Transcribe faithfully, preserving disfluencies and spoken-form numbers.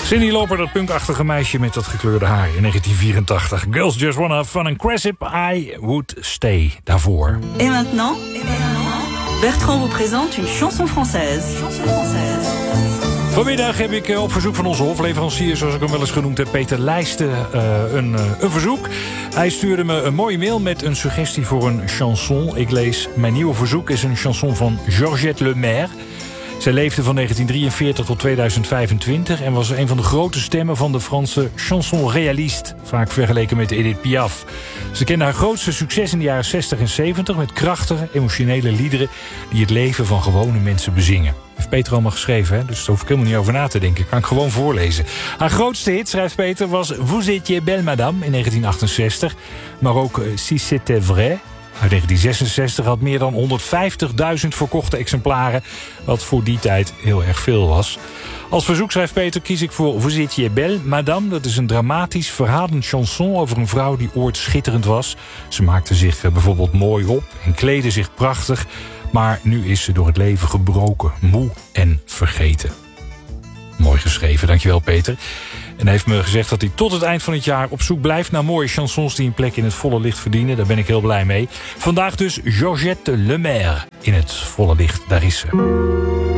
Cyndi Lauper, dat punkachtige meisje met dat gekleurde haar in negentien vierentachtig. Girls Just Wanna Have Fun and Cressip, I Would Stay. Daarvoor. Et maintenant, Bertrand vous présente une chanson française. Chanson française. Vanmiddag heb ik op verzoek van onze hofleverancier, zoals ik hem wel eens genoemd heb, Peter Leijsten, uh, een, uh, een verzoek. Hij stuurde me een mooie mail met een suggestie voor een chanson. Ik lees: mijn nieuwe verzoek is een chanson van Georgette Lemaire. Zij leefde van negentien drieënveertig tot tweeduizend vijfentwintig... en was een van de grote stemmen van de Franse chanson réaliste, vaak vergeleken met Edith Piaf. Ze kende haar grootste succes in de jaren zestig en zeventig... met krachtige, emotionele liederen die het leven van gewone mensen bezingen. Heeft Peter allemaal geschreven, hè? Dus daar hoef ik helemaal niet over na te denken. Kan ik gewoon voorlezen. Haar grootste hit, schrijft Peter, was Vous étiez belle madame in negentien achtenzestig. Maar ook Si c'était vrai uit negentien zesenzestig had meer dan honderdvijftigduizend verkochte exemplaren, wat voor die tijd heel erg veel was. Als verzoek, schrijft Peter, kies ik voor Vous étiez belle madame. Dat is een dramatisch, verhalend chanson over een vrouw die ooit schitterend was. Ze maakte zich bijvoorbeeld mooi op en kleedde zich prachtig, maar nu is ze door het leven gebroken, moe en vergeten. Mooi geschreven, dankjewel Peter. En hij heeft me gezegd dat hij tot het eind van het jaar op zoek blijft naar mooie chansons die een plek in het volle licht verdienen. Daar ben ik heel blij mee. Vandaag dus Georgette Lemaire in het volle licht. Daar is ze.